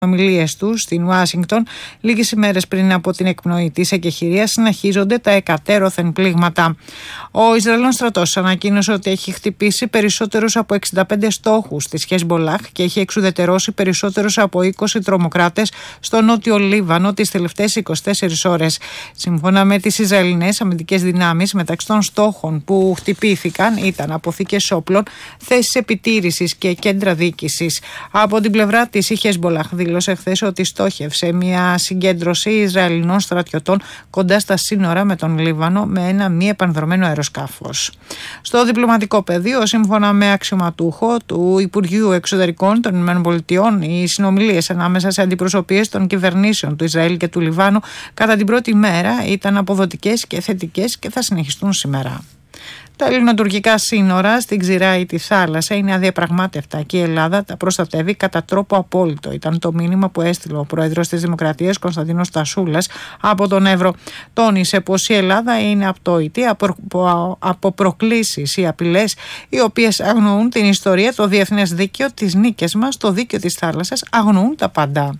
ομιλίες του στην Ουάσιγκτον, λίγες ημέρες πριν από την εκπνοή της εκεχηρίας, συνεχίζονται τα εκατέρωθεν πλήγματα. Ο Ισραηλινός στρατός ανακοίνωσε ότι έχει χτυπήσει περισσότερους από 65 στόχους της Χεσμολάχ και έχει εξουδετερώσει περισσότερους από 20 τρομοκράτες στο νότιο Λίβανο τις τελευταίες 24 ώρες. Σύμφωνα με τις Ισραηλινές αμυντικές δυνάμεις, μεταξύ των στόχων που χτυπήθηκαν ήταν αποθήκες όπλων, θέσεις επιτήρησης και κέντρα διοίκησης. Από την πλευρά της, η Χεσμολάχ δήλωσε χθες ότι στόχευσε μια συγκέντρωση Ισραηλινών στρατιωτών κοντά στα σύνορα με τον Λίβανο με ένα μη επανδρωμένο αεροσκάφος. Στο διπλωματικό πεδίο, σύμφωνα με αξιωματούχο του Υπουργείου Εξωτερικών των ΗΠΑ, οι συνομιλίες ανάμεσα σε αντιπροσωπείες των κυβερνήσεων του Ισραήλ και του Λιβάνου κατά την πρώτη μέρα ήταν αποδοτικές και θετικές και θα συνεχιστούν σήμερα. Τα ελληνοτουρκικά σύνορα στην ξηρά ή τη θάλασσα είναι αδιαπραγμάτευτα και η Ελλάδα τα προστατεύει κατά τρόπο απόλυτο. Ήταν το μήνυμα που έστειλε ο πρόεδρος της Δημοκρατίας Κωνσταντίνος Τασούλας από τον Εύρο. Τόνισε πως η Ελλάδα είναι απτόητη από προκλήσεις ή απειλές οι οποίες αγνοούν την ιστορία, το διεθνές δίκαιο, τις νίκες μας, το δίκαιο της θάλασσας, αγνοούν τα πάντα.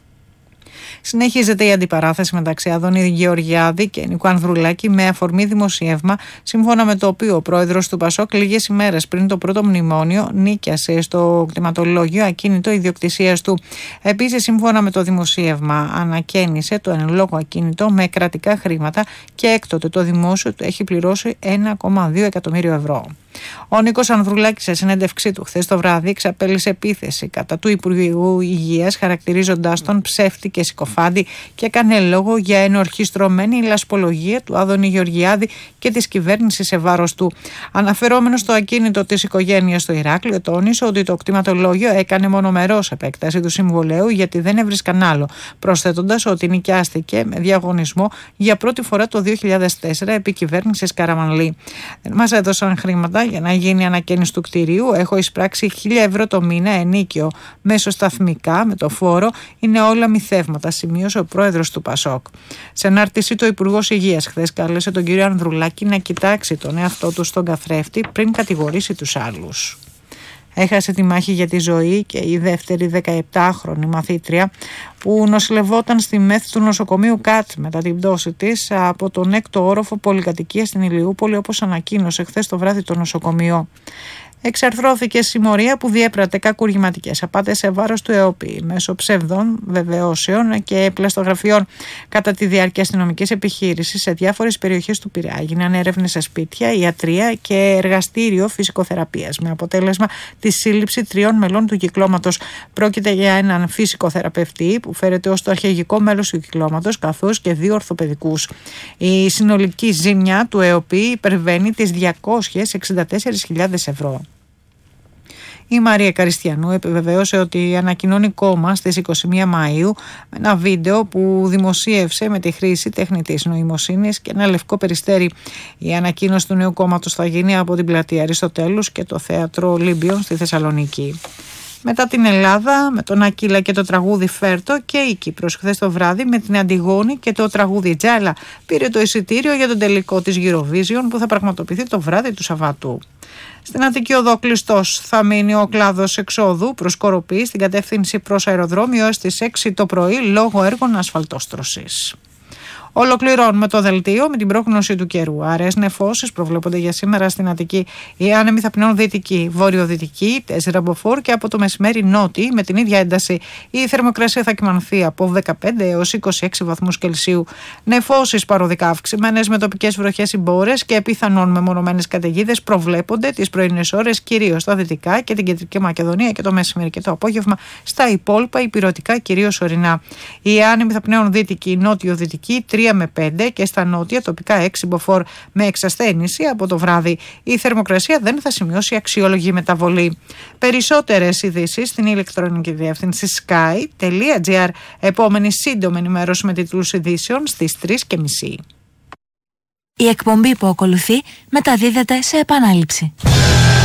Συνεχίζεται η αντιπαράθεση μεταξύ Άδωνη Γεωργιάδη και Νίκου Ανδρουλάκη με αφορμή δημοσίευμα, σύμφωνα με το οποίο ο πρόεδρος του Πασόκ λίγες ημέρες πριν το πρώτο μνημόνιο νίκιασε στο κτηματολόγιο ακίνητο ιδιοκτησίας του. Επίσης, σύμφωνα με το δημοσίευμα, ανακαίνισε το εν λόγω ακίνητο με κρατικά χρήματα και έκτοτε το δημόσιο του έχει πληρώσει 1,2 εκατομμύριο ευρώ. Ο Νίκος Ανδρουλάκης, σε συνέντευξή του χθες το βράδυ, εξαπέλυσε επίθεση κατά του Υπουργού Υγείας, χαρακτηρίζοντας τον ψεύτη και συκοφάντη και έκανε λόγο για ενορχιστρωμένη λασπολογία του Άδωνη Γεωργιάδη και της κυβέρνησης σε βάρος του. Αναφερόμενος στο ακίνητο της οικογένειας στο Ηράκλειο, τόνισε ότι το κτηματολόγιο έκανε μονομερώς επέκταση του συμβολαίου γιατί δεν έβρισκαν άλλο, προσθέτοντας ότι νοικιάστηκε με διαγωνισμό για πρώτη φορά το 2004 επί κυβέρνησης Καραμανλή. Δεν μας έδωσαν χρήματα για να γίνει ανακαίνιση του κτηρίου. Έχω εισπράξει 1.000 ευρώ το μήνα ενίκιο μέσω σταθμικά με το φόρο. Είναι όλα μυθεύματα, σημείωσε ο πρόεδρος του Πασόκ. Σε ανάρτησή του, ο Υπουργός Υγείας χθες κάλεσε τον κύριο Ανδρουλάκη να κοιτάξει τον εαυτό του στον καθρέφτη πριν κατηγορήσει τους άλλους. Έχασε τη μάχη για τη ζωή και η δεύτερη 17χρονη μαθήτρια που νοσηλευόταν στη ΜΕΘ του νοσοκομείου ΚΑΤ μετά την πτώση της από τον 6ο όροφο πολυκατοικίας στην Ηλιούπολη, όπως ανακοίνωσε χθες το βράδυ το νοσοκομείο. Εξαρθρώθηκε συμμορία που διέπρατε κακουργηματικές απάτες σε βάρος του ΕΟΠΗ μέσω ψευδών βεβαιώσεων και πλαστογραφιών. Κατά τη διάρκεια αστυνομικής επιχείρησης σε διάφορες περιοχές του Πειραιά έγιναν έρευνες σε σπίτια, ιατρεία και εργαστήριο φυσικοθεραπείας με αποτέλεσμα τη σύλληψη 3 μελών του κυκλώματος. Πρόκειται για έναν φυσικοθεραπευτή που φέρεται ως το αρχαιγικό μέλος του κυκλώματος, καθώς και 2 ορθοπαιδικούς. Η συνολική ζημιά του ΕΟΠΗ υπερβαίνει τις 264.000 ευρώ. Η Μαρία Καριστιανού επιβεβαίωσε ότι ανακοινώνει κόμμα στις 21 Μαΐου με ένα βίντεο που δημοσίευσε με τη χρήση τεχνητής νοημοσύνης και ένα λευκό περιστέρι. Η ανακοίνωση του νέου κόμματος θα γίνει από την πλατεία Αριστοτέλους και το θέατρο Ολύμπιον στη Θεσσαλονίκη. Μετά την Ελλάδα με τον Ακύλα και το τραγούδι Φέρτο και η Κύπρος χθες το βράδυ με την Αντιγόνη και το τραγούδι Τζάλα πήρε το εισιτήριο για τον τελικό της Eurovision που θα πραγματοποιηθεί το βράδυ του Σαββάτου. Στην Αττική Οδό κλειστός θα μείνει ο κλάδος εξόδου προς Κοροπή στην κατεύθυνση προς αεροδρόμιο έως τις 6 το πρωί λόγω έργων ασφαλτόστρωσης. Ολοκληρώνουμε το δελτίο με την πρόγνωση του καιρού. Αραιές νεφώσεις προβλέπονται για σήμερα στην Αττική. Οι άνεμοι θα πνέουν δυτική, βορειοδυτική, 4 μποφόρ και από το μεσημέρι νότιοι με την ίδια ένταση. Η θερμοκρασία θα κυμανθεί από 15 έως 26 βαθμούς Κελσίου. Νεφώσεις παροδικά αυξημένες με τοπικές βροχές ή μπόρες και πιθανόν μεμονωμένες καταιγίδες προβλέπονται τις πρωινές ώρες κυρίως στα δυτικά και την κεντρική Μακεδονία και το μεσημέρι και το απόγευμα στα υπόλοιπα υπηρετικά κυρίως ορεινά. Οι άνεμοι θα πνέουν δυτική, νότιο-δυτική, 3 με 5 και στα νότια τοπικά 6 μποφόρ με εξασθένηση από το βράδυ. Η θερμοκρασία δεν θα σημειώσει αξιόλογη μεταβολή. Περισσότερες ειδήσεις στην ηλεκτρονική διεύθυνση sky.gr. Επόμενη σύντομη ενημέρωση με τίτλους ειδήσεων στις 3:30. Η εκπομπή που ακολουθεί μεταδίδεται σε επανάληψη.